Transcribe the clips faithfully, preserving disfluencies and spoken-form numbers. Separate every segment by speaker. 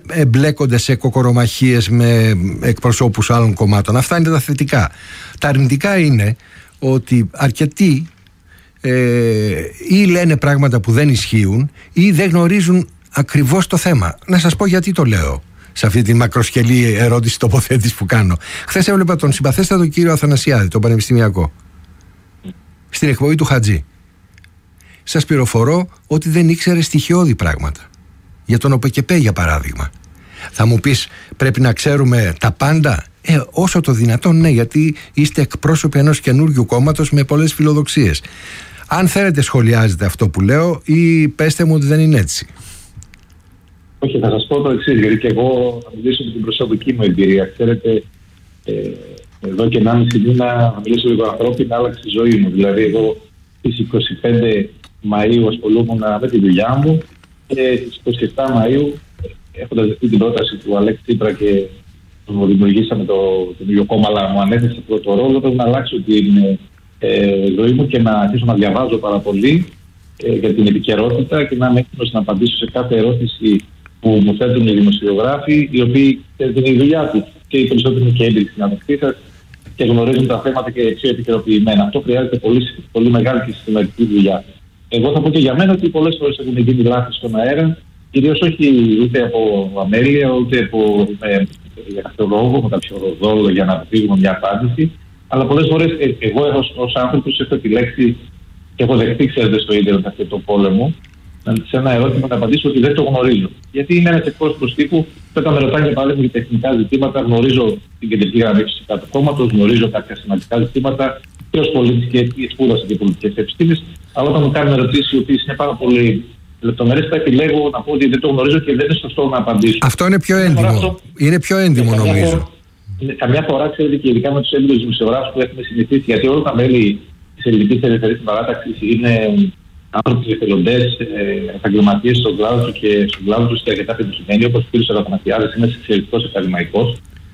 Speaker 1: εμπλέκονται σε κοκορομαχίες με εκπροσώπους άλλων κομμάτων. Αυτά είναι τα θετικά. Τα αρνητικά είναι ότι αρκετοί ε, ή λένε πράγματα που δεν ισχύουν ή δεν γνωρίζουν ακριβώς το θέμα. Να σας πω γιατί το λέω σε αυτή τη μακροσκελή ερώτηση τοποθέτηση που κάνω. Χθες έβλεπα τον συμπαθέστατο κύριο Αθανασιάδη, τον πανεπιστημιακό, στην εκπομπή του Χατζή. Σας πληροφορώ ότι δεν ήξερε στοιχειώδη πράγματα. Για τον ΟΠΕΚΕΠΕ, για παράδειγμα. Θα μου πεις, πρέπει να ξέρουμε τα πάντα? Ε, όσο το δυνατόν ναι, γιατί είστε εκπρόσωποι ενός καινούριου κόμματος με πολλές φιλοδοξίες. Αν θέλετε σχολιάζετε αυτό που λέω ή πέστε μου ότι δεν είναι έτσι.
Speaker 2: Όχι, θα σας πω το εξής, γιατί και εγώ θα μιλήσω με την προσωπική μου εμπειρία. Ξέρετε, ε, εδώ και ενάμιση μήνα θα μιλήσω λίγο ανθρώπινα, άλλαξε η ζωή μου. Δηλαδή, εγώ στις είκοσι πέντε Μαΐου ασχολούμουν με τη δουλειά μου και στις είκοσι επτά Μαΐου, έχοντας δεχτεί την πρόταση του Αλέξη Τσίπρα και μου δημιουργήσαμε το, το ίδιο κόμμα, αλλά μου ανέθεσε αυτό το ρόλο, πρέπει να αλλάξω την ε, ζωή μου και να αρχίσω να διαβάζω πάρα πολύ ε, για την επικαιρότητα και να είμαι έτοιμος να απαντήσω σε κάθε ερώτηση που μου θέτουν οι δημοσιογράφοι, οι οποίοι είναι η δουλειά του και οι περισσότεροι είναι και έμπειροι συναδελφοί σας και γνωρίζουν τα θέματα και πιο επικαιροποιημένα. Αυτό χρειάζεται πολύ, πολύ μεγάλη και συστηματική δουλειά. Εγώ θα πω και για μένα ότι πολλές φορές έχουν γίνει λάθη στον αέρα, κυρίως όχι ούτε από αμέλεια, ούτε από ε, για κάποιο λόγο, με κάποιο δόλο για να αποφύγουμε μια απάντηση. Αλλά πολλές φορές ε, εγώ ως άνθρωπος έχω επιλέξει και έχω δεχτεί, ξέρετε, στο ίντερνετ αυτό το πόλεμο, σε ένα ερώτημα να απαντήσω ότι δεν το γνωρίζω. Γιατί είμαι ένας εκπρόσωπος τύπου, όταν με ρωτάνε πάλι για τεχνικά ζητήματα, γνωρίζω την κεντρική γραμμή του κάθε κόμματος, γνωρίζω κάποια σημαντικά ζητήματα και ως πολίτης και σπούδασα και πολιτικές επιστήμες. Αλλά όταν μου κάνουν ερωτήσεις οι οποίες είναι πάρα πολύ λεπτομερές, θα επιλέγω να πω ότι δεν το γνωρίζω και δεν είναι σωστό να απαντήσω.
Speaker 1: Αυτό είναι πιο έντιμο. Αυτό, είναι πιο έντιμο νομίζω.
Speaker 2: Φορά, καμιά φορά, ξέρετε, και ειδικά με τους έμπειρους δημοσιογράφους που έχουμε συνηθίσει, γιατί όλα τα μέλη της Ελληνικής Ελευθερικής Παράταξης είναι άνθρωποι εθελοντές, επαγγελματίες στον κλάδο του και στον κλάδο του και αρκετά πετυχημένοι, όπως ο κ. Αθανασιάδης, είναι εξαιρετικός ακαδημαϊκός.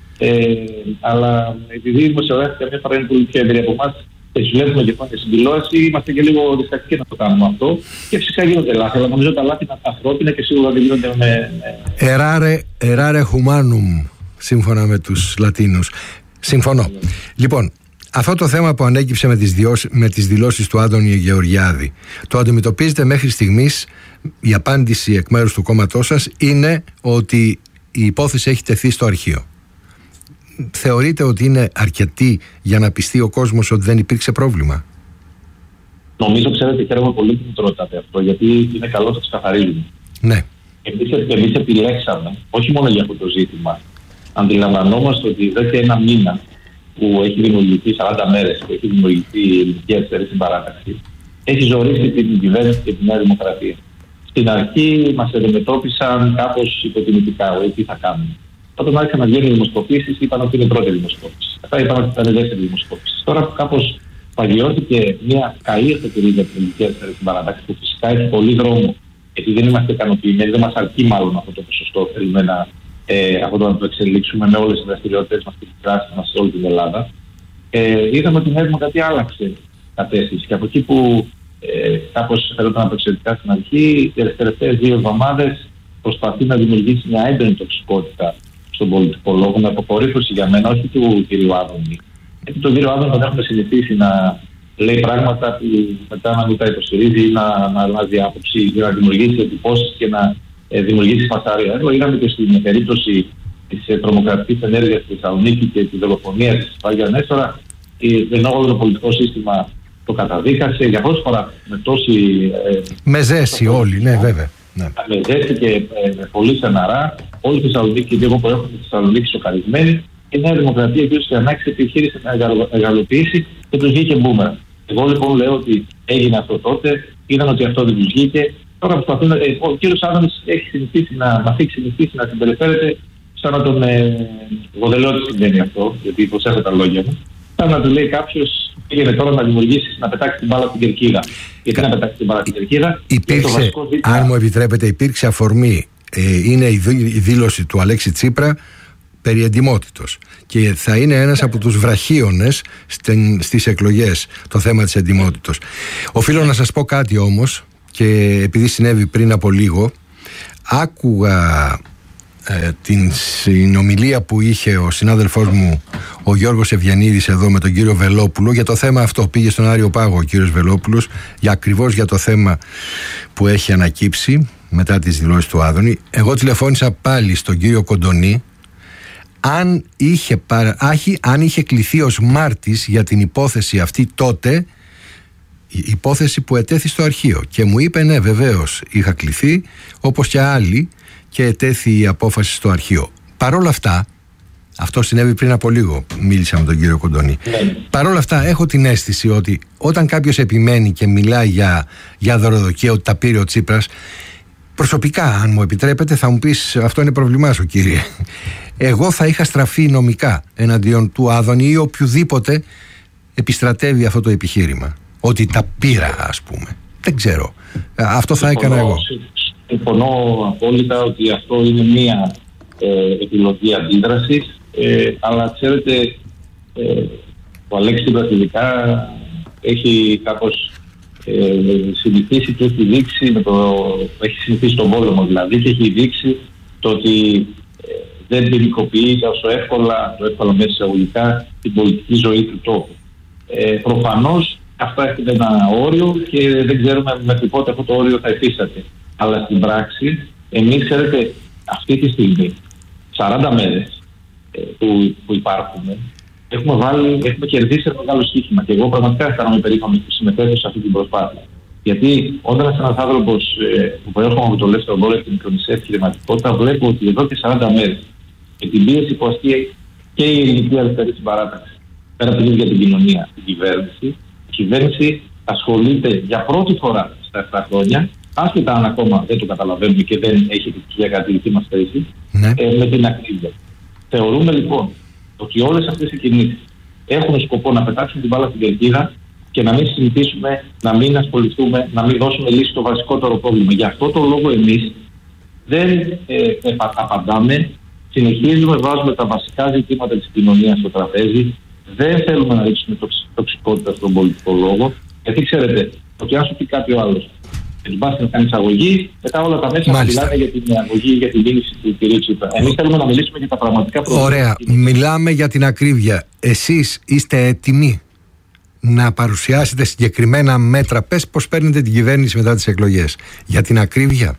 Speaker 2: Ε, αλλά επειδή οι δημοσιογράφοι καμιά φορά είναι πολύ πιο εμπειροί από εμάς και συλλέγουμε και πάνε στην τηλεόραση, είμαστε και λίγο διστακτικοί να το κάνουμε αυτό. Και φυσικά γίνονται λάθη, αλλά νομίζω τα λάθη είναι ανθρώπινα και σίγουρα δεν γίνονται με.
Speaker 1: Εράρε, εράρε humanum, σύμφωνα με τους Λατίνους. Συμφωνώ. Yeah. Λοιπόν, αυτό το θέμα που ανέκυψε με τις, διώσεις, με τις δηλώσεις του Άδωνη Γεωργιάδη, το αντιμετωπίζετε μέχρι στιγμής? Η απάντηση εκ μέρους του κόμματός σας είναι ότι η υπόθεση έχει τεθεί στο αρχείο. Θεωρείτε ότι είναι αρκετή για να πιστεί ο κόσμος ότι δεν υπήρξε πρόβλημα?
Speaker 2: Νομίζω, ξέρετε, χαίρομαι πολύ που μου το ρωτάτε αυτό, γιατί είναι καλό να το ξεκαθαρίζουμε.
Speaker 1: Ναι.
Speaker 2: Εμείς, εμείς επιλέξαμε, όχι μόνο για αυτό το ζήτημα, αντιλαμβανόμαστε ότι εδώ και ένα μήνα που έχει δημιουργηθεί, σαράντα μέρες που έχει δημιουργηθεί η Ελληνική Αριστερή Συμπαράταξη, έχει ζωρίσει την κυβέρνηση και τη Νέα Δημοκρατία. Στην αρχή μας αντιμετώπισαν κάπως υποτιμητικά, ότι τι θα κάνουμε. Όταν άρχισαν να βγαίνουν οι δημοσκοπήσεις, είπαν ότι είναι η πρώτη δημοσκόπηση. Αυτά είπαν ότι ήταν η δεύτερη δημοσκόπηση. Τώρα που κάπως παγιώθηκε μια καλή εφετηρία για την Ελληνική Αριστερή Συμπαράταξη, που φυσικά έχει πολύ δρόμο, γιατί δεν είμαστε ικανοποιημένοι, δεν μας αρκεί μάλλον αυτό το ποσοστό. Θέλουμε να, ε, αυτό να το εξελίξουμε με όλες τις δραστηριότητες μας και τις δράσεις μας σε όλη την Ελλάδα. Ε, είδαμε ότι η Νέα Δημοκρατία άλλαξε κατεύθυνση. Και από εκεί που ε, κάπως φαίνονταν απεξαιρετικά στην αρχή, τις τελευταίες δύο εβδομάδες προσπαθεί να δημιουργήσει μια έντονη τοξικότητα στον πολιτικό λόγο, με αποκορύφωση για μένα, όχι του κ. Άδωνη. Γιατί τον κ. Άδωνη τον έχουμε συνηθίσει να λέει πράγματα που μετά να μην τα υποστηρίζει ή να, να αλλάζει άποψη για να δημιουργήσει εντυπώσεις και να ε, δημιουργήσει φασαρία. Εδώ είδαμε και στην περίπτωση της ε, τρομοκρατικής ενέργειας στη Θεσσαλονίκη και της δολοφονίας της Πάγια Νέστορα, ενώ όλο το πολιτικό σύστημα το καταδίκασε για πρώτη φορά με τόση. Ε,
Speaker 1: με ζέση όλοι, ναι, βέβαια. Ναι.
Speaker 2: Με ζέστη και ε, με πολύ στεναρά. Όλη η Θεσσαλονίκη, και εγώ που έχω τη Θεσσαλονίκη σοκαρισμένη, η Νέα Δημοκρατία και ο Σιανάκης επιχείρησε να εγαλοποιήσει και του βγήκε μπούμερα. Εγώ λοιπόν λέω ότι έγινε αυτό τότε, είδαν ότι αυτό δεν του βγήκε. Τώρα προσπαθούν. Ε, ο κύριος Άδωνης έχει συνηθίσει να μα έχει συνηθίσει να συμπεριφέρεται σαν να τον. Ε, εγώ δεν λέω ότι συμβαίνει αυτό, γιατί προσέχω τα λόγια μου. Σαν να του λέει κάποιος, πήγαινε τώρα να δημιουργήσει, να πετάξει την μπάλα στην κερκίδα. Γιατί Κα... να πετάξει την μπάλα στην κερκίδα?
Speaker 1: Υπήρξε,
Speaker 2: ζήτημα...
Speaker 1: αν μου επιτρέπετε, υπήρξε αφορμή. Ε, είναι η, δή, η δήλωση του Αλέξη Τσίπρα περί εντιμότητος. Και θα είναι ένας από τους βραχίονες στην, στις εκλογές το θέμα της εντιμότητος. Οφείλω να σας πω κάτι όμως, και επειδή συνέβη πριν από λίγο, άκουγα ε, την συνομιλία που είχε ο συνάδελφός μου ο Γιώργος Ευγενίδης εδώ με τον κύριο Βελόπουλο για το θέμα αυτό. Πήγε στον Άριο Πάγο ο κύριος Βελόπουλος για ακριβώς για το θέμα που έχει ανακύψει μετά τις δηλώσεις του Άδωνη. Εγώ τηλεφώνησα πάλι στον κύριο Κοντονή αν είχε, παρα... Άχι, αν είχε κληθεί ως μάρτης για την υπόθεση αυτή τότε, η υπόθεση που ετέθη στο αρχείο, και μου είπε ναι, βεβαίως είχα κληθεί όπως και άλλοι και ετέθη η απόφαση στο αρχείο. Παρ' όλα αυτά, αυτό συνέβη πριν από λίγο, μίλησα με τον κύριο Κοντονή. Ναι. Παρ' όλα αυτά έχω την αίσθηση ότι όταν κάποιος επιμένει και μιλάει για, για δωροδοκία, ότι τα πήρε ο Τσίπρας, προσωπικά, αν μου επιτρέπετε, θα μου πεις αυτό είναι πρόβλημά σου, κύριε. Εγώ θα είχα στραφεί νομικά εναντίον του Άδωνη ή οποιοδήποτε επιστρατεύει αυτό το επιχείρημα. Ότι τα πήρα, ας πούμε. Δεν ξέρω. Αυτό θα έκανα εγώ.
Speaker 2: Συμφωνώ απόλυτα ότι αυτό είναι μία ε, επιλογή αντίδρασης, ε, αλλά ξέρετε, ε, ο Αλέξης Τσίπρας ειδικά έχει κάπως ε, συνηθίσει και έχει δείξει, με το, έχει συνηθίσει τον πόλεμο δηλαδή, και έχει δείξει το ότι ε, δεν ποινικοποιεί τόσο εύκολα, το εύκολα μέσα εισαγωγικά, την πολιτική ζωή του τόπου. Ε, προφανώς αυτά έχουν ένα όριο και δεν ξέρουμε μέχρι πότε αυτό το όριο θα υφίσταται. Αλλά στην πράξη, εμείς ξέρετε, αυτή τη στιγμή, σαράντα μέρες ε, που, που υπάρχουμε, έχουμε, βάλει, έχουμε κερδίσει ένα μεγάλο στοίχημα. Και εγώ πραγματικά αισθάνομαι περήφανος που συμμετέχω σε αυτή την προσπάθεια. Γιατί όταν ένας ένας άνθρωπος ε, που προέρχομαι από το ελεύθερο εμπόριο και την μικρομεσαία επιχειρηματικότητα, βλέπω ότι εδώ και σαράντα μέρες με την πίεση που ασκεί και η ελληνική αριστερή συμπαράταξη, πέρα από την ίδια την κοινωνία, την κυβέρνηση, η κυβέρνηση ασχολείται για πρώτη φορά στα επτά χρόνια, άσχετα αν ακόμα δεν το καταλαβαίνουμε και δεν έχει επιτυχία κατά τη δική μας θέση, ναι. ε, με την ακρίβεια. Θεωρούμε λοιπόν ότι όλες αυτές οι κινήσεις έχουν σκοπό να πετάξουν την μπάλα στην κερκίδα και να μην συζητήσουμε, να μην ασχοληθούμε, να μην δώσουμε λύση στο βασικότερο πρόβλημα. Γι' αυτό το λόγο εμείς δεν ε, ε, απαντάμε, συνεχίζουμε, βάζουμε τα βασικά ζητήματα της κοινωνίας στο τραπέζι, δεν θέλουμε να ρίξουμε τοξικότητα στον πολιτικό λόγο, γιατί ξέρετε ότι αν σου πει κάποιο άλλο, την πάση να κάνει εισαγωγή, μετά όλα τα μέσα μιλάνε για την αγωγή, για την κίνηση του κ. Τσίπρα. Εμείς θέλουμε να μιλήσουμε για τα πραγματικά προβλήματα.
Speaker 1: Ωραία. Μιλάμε για την ακρίβεια. Εσείς είστε έτοιμοι να παρουσιάσετε συγκεκριμένα μέτρα? Πες πώς παίρνετε την κυβέρνηση μετά τις εκλογές. Για την ακρίβεια.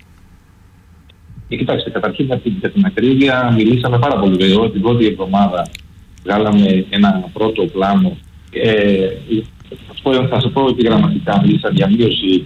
Speaker 2: Και κοιτάξτε, καταρχήν για την ακρίβεια μιλήσαμε πάρα πολύ γρήγορα. Την πρώτη εβδομάδα βγάλαμε ένα πρώτο πλάνο. Ε, θα σας πω επιγραμματικά, μιλήσα για μείωση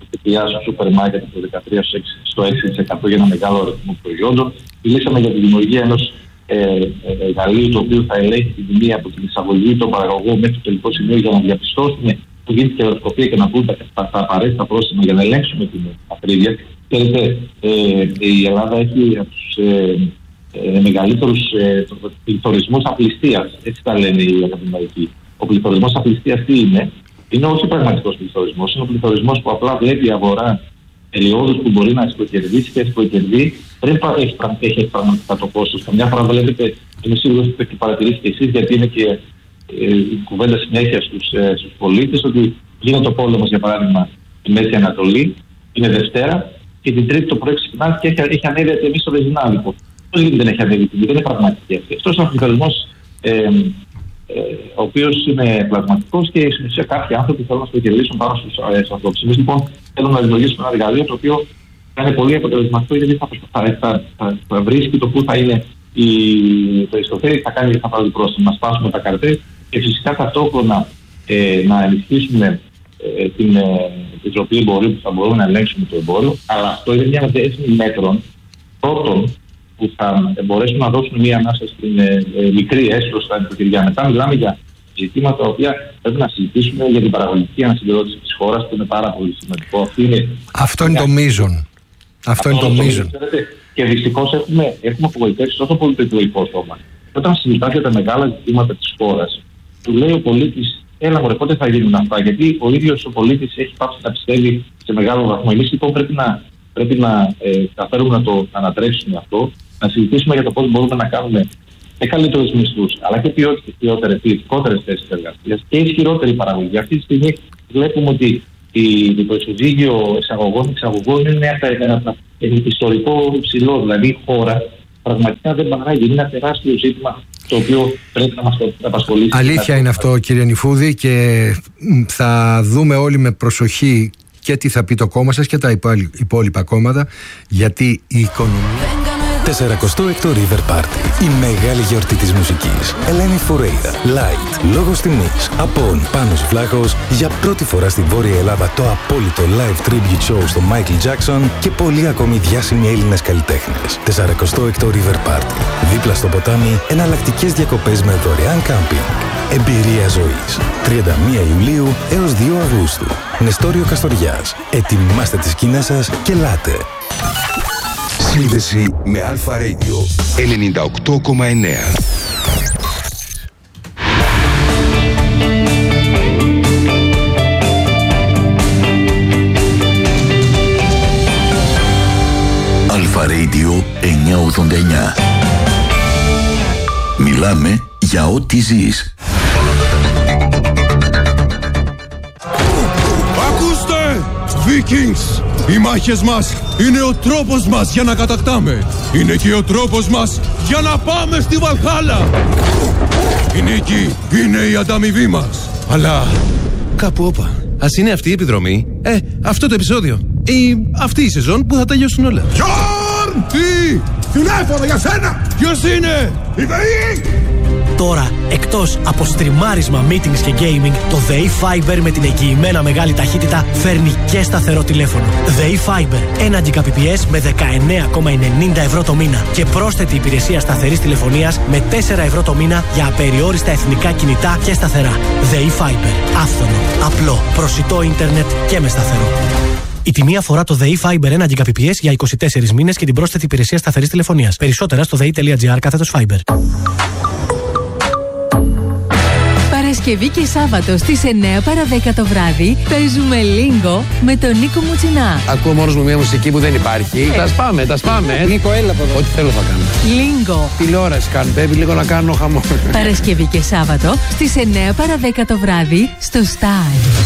Speaker 2: στο σούπερ μάρκετ από το δεκατρία στο έξι τοις εκατό για ένα μεγάλο αριθμό προϊόντων. Μιλήσαμε για τη δημιουργία ενός ε, εργαλείου το οποίο θα ελέγχει την τιμή από την εισαγωγή των παραγωγών μέχρι το τελικό σημείο για να διαπιστώσουμε που γίνεται κερδοσκοπία και να πούν τα, τα, τα απαραίτητα πρόστιμα για να ελέγξουμε την ακρίβεια. Ξέρετε, ε, η Ελλάδα έχει από τους ε, ε, μεγαλύτερους ε, πληθωρισμούς απληστίας. Έτσι τα λένε οι ακαδημαϊκοί. Ο πληθωρισμός απληστίας τι είναι? Είναι όχι πραγματικός πληθωρισμός, είναι ο πληθωρισμός που απλά βλέπει η αγορά περιόδους που μπορεί να σποκερδίσει και σποκερδεί πριν έχει, έχει πραγματικά το κόστος. Καμιά φορά βλέπετε, είμαι σίγουρος ότι το έχετε παρατηρήσει και εσείς, γιατί είναι και ε, η κουβέντα συνέχεια στους, ε, στους πολίτες, ότι γίνεται ο πόλεμος, για παράδειγμα, στη Μέση Ανατολή, είναι Δευτέρα και την Τρίτη το πρωί ξυπνάει και έχει, έχει ανέβει η τιμή στο βενζινάδικο. Πώς γίνεται να έχει ανέβει η τιμή? Δεν είναι πραγματική αυτή. Αυτός είναι ο πληθωρισμός. Ε, Ε, ο οποίος είναι πλασματικός και σε κάποιοι άνθρωποι θέλουν να το κερδίσουν πάνω στους ανθρώπους. Εμείς λοιπόν θέλουμε να δημιουργήσουμε ένα εργαλείο το οποίο θα είναι πολύ αποτελεσματικό, γιατί θα, θα, θα, θα, θα βρίσκει το που θα είναι η, το ιστοφέρει, θα κάνει θα πάρει πρόστιμο, να σπάσουμε τα καρτέλ και φυσικά ταυτόχρονα ε, να ενισχύσουμε ε, την, ε, την τροπή εμπορίου που θα μπορούμε να ελέγξουμε το εμπόριο. Αλλά αυτό είναι μια δέσμη μέτρων πρώτον που θα μπορέσουν να δώσουν μια ανάσα στην ε, ε, μικρή έστω στα νοικοκυριά. Μετά μιλάμε για ζητήματα τα οποία πρέπει να συζητήσουμε για την παραγωγική ανασυγκρότηση της χώρας, που είναι πάρα πολύ σημαντικό. Αυτό είναι,
Speaker 1: αυτό είναι το μείζον. Αυτό είναι το μείζον.
Speaker 2: Και δυστυχώς έχουμε, έχουμε απογοητεύσει τόσο πολύ το εκλογικό σώμα. Όταν συζητάτε τα μεγάλα ζητήματα της χώρας, του λέει ο πολίτης, έλα μωρέ, πότε θα γίνουν αυτά? Γιατί ο ίδιος ο πολίτης έχει πάψει να πιστεύει σε μεγάλο βαθμό. Εμείς λοιπόν πρέπει να, πρέπει να ε, καταφέρουμε να το ανατρέψουμε αυτό, να συζητήσουμε για το πώς μπορούμε να κάνουμε και καλύτερους μισθούς, αλλά και ποιότερες, ποιοτικότερες θέσεις εργασίας και ισχυρότερη παραγωγή. Αυτή τη στιγμή βλέπουμε ότι το ισοζύγιο εισαγωγών-εξαγωγών είναι ένα ιστορικό υψηλό. Δηλαδή η χώρα πραγματικά δεν παράγει. Είναι ένα τεράστιο ζήτημα το οποίο πρέπει να μας απασχολήσει.
Speaker 1: Αλήθεια είναι αυτό, κύριε Νιφούδη, και θα δούμε όλοι με προσοχή και τι θα πει το κόμμα σας και τα υπόλοιπα κόμματα, γιατί η οικονομία...
Speaker 3: σαρακοστό έκτο River Party. Η μεγάλη γιορτή της μουσικής. Ελένη Φουρέιρα, Light, λόγος τιμής, Απόν, Πάνος Βλάχος, για πρώτη φορά στη Βόρεια Ελλάδα το απόλυτο live tribute show στο Michael Jackson και πολλοί ακόμη διάσημοι Έλληνες καλλιτέχνες. σαρακοστό έκτο River Party. Δίπλα στο ποτάμι, εναλλακτικές διακοπές με δωρεάν κάμπινγκ. Εμπειρία ζωής. τριάντα μία Ιουλίου έως δύο Αυγούστου. Νεστόριο Καστοριάς. Ετοιμάστε τις σκηνές σας και ελάτε.
Speaker 4: Σύνδεση με Alpha Radio ενενήντα οκτώ κόμμα εννέα.
Speaker 5: Alpha Radio εννιακόσια ογδόντα εννέα. Μιλάμε για ό,τι ζεις.
Speaker 6: Ακούστε! Vikings! Οι μάχες μας είναι ο τρόπος μας για να κατακτάμε. Είναι και ο τρόπος μας για να πάμε στη Βαλχάλα. Η νίκη είναι η ανταμοιβή μας. Αλλά κάπου όπα. Ας είναι αυτή η επιδρομή, ε, αυτό το επεισόδιο ή αυτή η σεζόν που θα τελειώσουν όλα. Γιόρν! Τι! Τηλέφωνο για σένα! Ποιος είναι? Η ΔΕΗ!
Speaker 7: Τώρα, εκτός από στριμάρισμα, meetings και gaming, το ΔΕΗ Fiber με την εγγυημένα μεγάλη ταχύτητα φέρνει και σταθερό τηλέφωνο. ΔΕΗ Fiber, ένα Gbps με δεκαεννέα κόμμα ενενήντα ευρώ το μήνα και πρόσθετη υπηρεσία σταθερής τηλεφωνίας με τέσσερα ευρώ το μήνα για απεριόριστα εθνικά κινητά και σταθερά. ΔΕΗ Fiber, άφθονο, απλό, προσιτό ίντερνετ και με σταθερό. Η τιμή αφορά το ΔΕΗ Fiber ένα Gbps για είκοσι τέσσερις μήνες και την πρόσθετη υπηρεσία σταθερής τηλεφωνίας. Περισσότερα στο δei.gr κάθετος Fiber.
Speaker 8: Παρασκευή και Σάββατο στις εννέα παρά δέκα το βράδυ παίζουμε Lingo με τον Νίκο Μουτσινά.
Speaker 9: Ακούω μόνος μου μια μουσική που δεν υπάρχει. Τα σπάμε, τα σπάμε. Νίκο, έλα από εδώ. Ό,τι θέλω θα κάνω.
Speaker 8: Lingo.
Speaker 9: Τηλεόραση κάνω, πρέπει λίγο να κάνω χαμό.
Speaker 8: Παρασκευή και Σάββατο στις εννέα παρά δέκα το βράδυ στο Star.